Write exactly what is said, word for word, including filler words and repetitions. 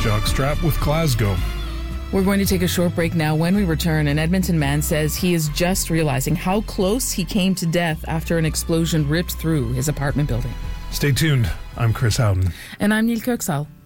jockstrap with Glasgow. We're going to take a short break now. When we return, an Edmonton man says he is just realizing how close he came to death after an explosion ripped through his apartment building. Stay tuned. I'm Chris Howden. And I'm Neil Kirksall.